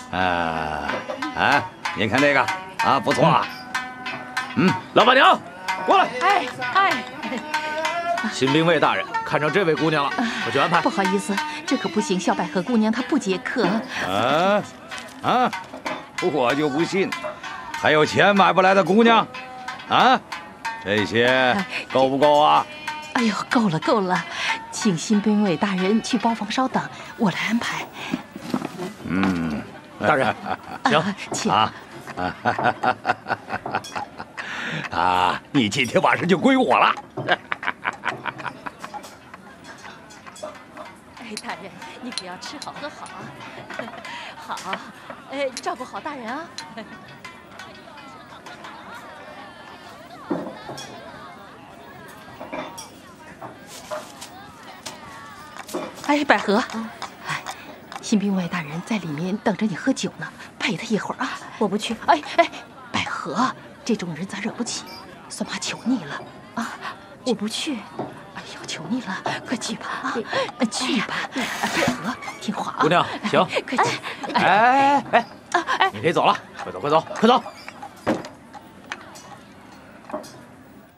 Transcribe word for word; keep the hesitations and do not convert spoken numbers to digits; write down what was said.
啊啊！您看这个啊，不错啊。嗯， 老板娘，过来。 哎哎， 新兵卫大人看上这位姑娘了，我去安排。 不好意思，这可不行，小百合姑娘她不接客。 啊啊！我就不信，还有钱买不来的姑娘，啊，这些够不够啊？ 哎呦，够了够了，请新兵卫大人去包房稍等，我来安排。 嗯， 大人，行， 请啊啊！你今天晚上就归我了。 哎，大人，你可要吃好喝好啊！好，哎，照顾好大人啊！哎，百合，哎，新兵卫大人在里面等着你喝酒呢，陪他一会儿啊！ 我不去。 哎哎，百合，这种人咱惹不起，算妈求你了啊！ 我不去。 哎呦，求你了，快去吧啊！去吧，百合，听话啊！ 姑娘，行， 快去！ 哎哎哎，你可以走了，快走快走快走。